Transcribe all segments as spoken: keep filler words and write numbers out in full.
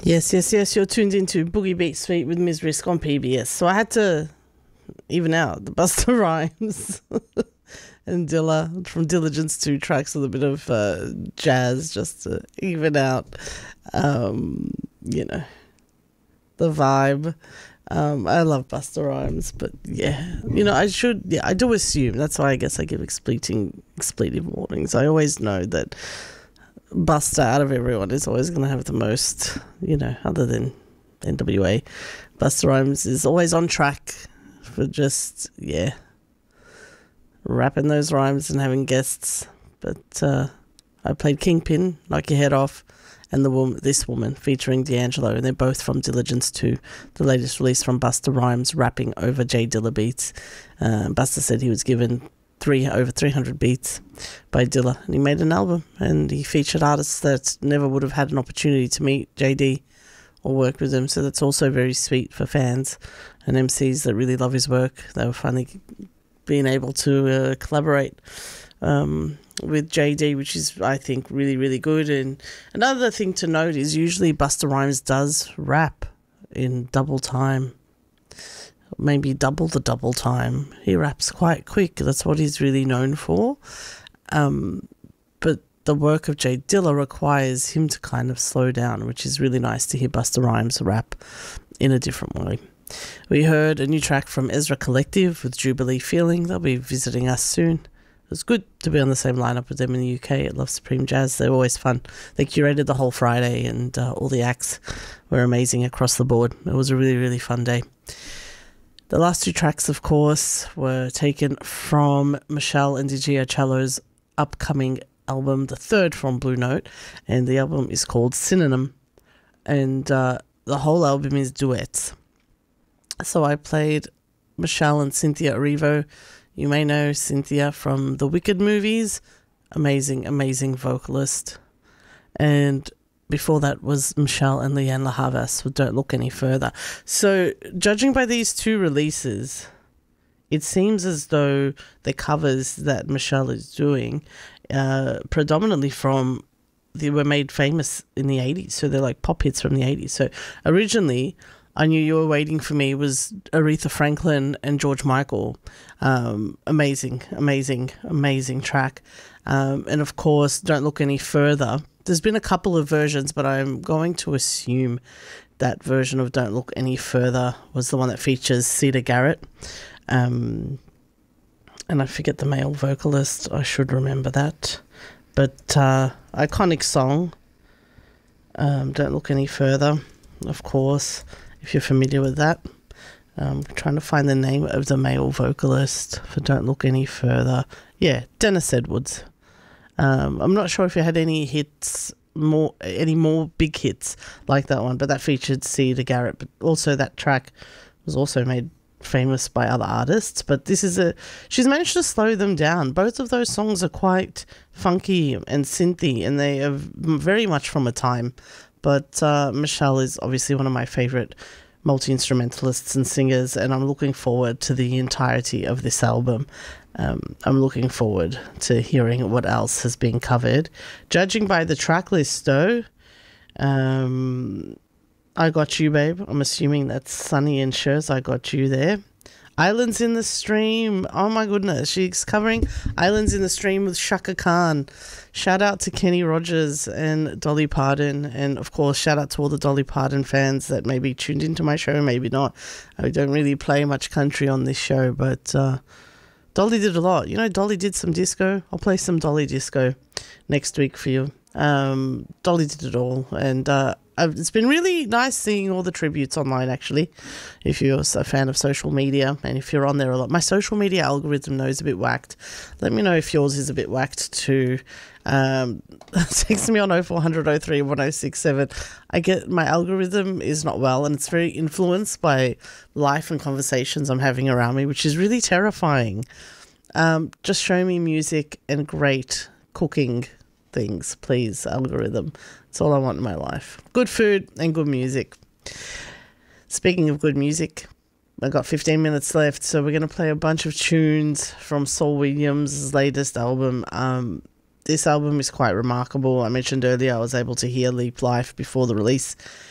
Yes, yes, yes. You're tuned into Boogie Beat Suite with Miz Risk on P B S. So I had to even out the Busta Rhymes and Dilla from Diligence two tracks with a bit of uh, jazz just to even out, um, you know, the vibe. Um, I love Busta Rhymes, but yeah, you know, I should, yeah, I do assume. That's why I guess I give expleting, expletive warnings. I always know that Busta out of everyone is always going to have the most, you know, other than N W A. Busta Rhymes is always on track for just, yeah, rapping those rhymes and having guests. But uh, I played Kingpin, Knock Your Head Off, and the woman, this woman featuring D'Angelo, and they're both from Diligence two, the latest release from Busta Rhymes, rapping over J Dilla beats. Uh, Busta said he was given three over three hundred beats by Dilla, and he made an album, and he featured artists that never would have had an opportunity to meet J D or work with him. So that's also very sweet for fans and M Cs that really love his work. They were finally being able to uh, collaborate um, with J D, which is, I think, really, really good. And another thing to note is usually Busta Rhymes does rap in double time. Maybe double the double time. He raps quite quick. That's what he's really known for. Um, but the work of J Dilla requires him to kind of slow down, which is really nice to hear Busta Rhymes rap in a different way. We heard a new track from Ezra Collective with Jubilee Feeling. They'll be visiting us soon. It was good to be on the same lineup with them in the U K at Love Supreme Jazz. They're always fun. They curated the whole Friday, and uh, all the acts were amazing across the board. It was a really, really fun day. The last two tracks, of course, were taken from Michelle and D'Angelo upcoming album, the third from Blue Note, and the album is called Synonym, and uh, the whole album is duets. So I played Michelle and Cynthia Erivo. You may know Cynthia from the Wicked movies. Amazing, amazing vocalist. And before that was Michelle and Leanne La Havas with Don't Look Any Further. So judging by these two releases, it seems as though the covers that Michelle is doing uh, predominantly from, they were made famous in the eighties. So they're like pop hits from the eighties. So originally, I Knew You Were Waiting For Me was Aretha Franklin and George Michael. Um, amazing, amazing, amazing track. Um, and of course, Don't Look Any Further. There's been a couple of versions, but I'm going to assume that version of Don't Look Any Further was the one that features Cedar Garrett. Um, and I forget the male vocalist. I should remember that. But uh, iconic song. Um, Don't Look Any Further, of course, if you're familiar with that. I'm trying to find the name of the male vocalist for Don't Look Any Further. Yeah, Dennis Edwards. Um, I'm not sure if it had any hits, more any more big hits like that one, but that featured Cedar Garrett. But also that track was also made famous by other artists. But this is a, she's managed to slow them down. Both of those songs are quite funky and synthy, and they are very much from a time. But uh, Michelle is obviously one of my favorite multi-instrumentalists and singers, and I'm looking forward to the entirety of this album. Um, I'm looking forward to hearing what else has been covered. Judging by the track list, though, um, I Got You, Babe. I'm assuming that's Sonny and Cher's I Got You there. Islands in the Stream. Oh my goodness. She's covering Islands in the Stream with Shaka Khan. Shout out to Kenny Rogers and Dolly Parton. And of course, shout out to all the Dolly Parton fans that maybe tuned into my show, maybe not. I don't really play much country on this show, but uh, Dolly did a lot. You know, Dolly did some disco. I'll play some Dolly disco next week for you. Um, Dolly did it all. And uh, it's been really nice seeing all the tributes online, actually, if you're a fan of social media and if you're on there a lot. My social media algorithm knows a bit whacked. Let me know if yours is a bit whacked too. Um, text me on oh four hundred oh three one oh six seven. I get my algorithm is not well, and it's very influenced by life and conversations I'm having around me, which is really terrifying. Um, just show me music and great cooking things, please, algorithm. That's all I want in my life. Good food and good music. Speaking of good music, I got fifteen minutes left, so we're going to play a bunch of tunes from Saul Williams' latest album. Um, this album is quite remarkable. I mentioned earlier I was able to hear Leap Life before the release.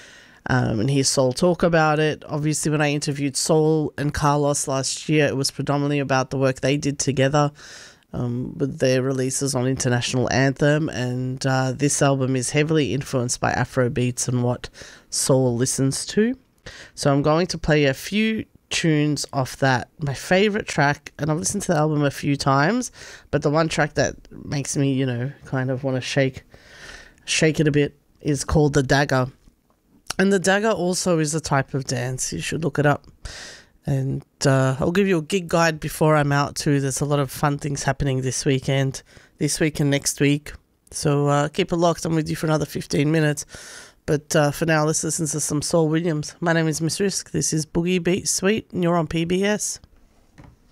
um, and hear Soul talk about it. Obviously, when I interviewed Soul and Carlos last year, it was predominantly about the work they did together um, with their releases on International Anthem, and uh, this album is heavily influenced by Afro beats and what Soul listens to. So I'm going to play a few tunes off that. My favorite track, and I've listened to the album a few times, but the one track that makes me, you know, kind of want to shake shake it a bit is called The Dagger. And the dagger also is a type of dance. You should look it up. And uh, I'll give you a gig guide before I'm out too. There's a lot of fun things happening this weekend, this week and next week. So uh, keep it locked. I'm with you for another fifteen minutes. But uh, for now, let's listen to some Saul Williams. My name is Miss Risk. This is Boogie Beat Sweet, and you're on P B S.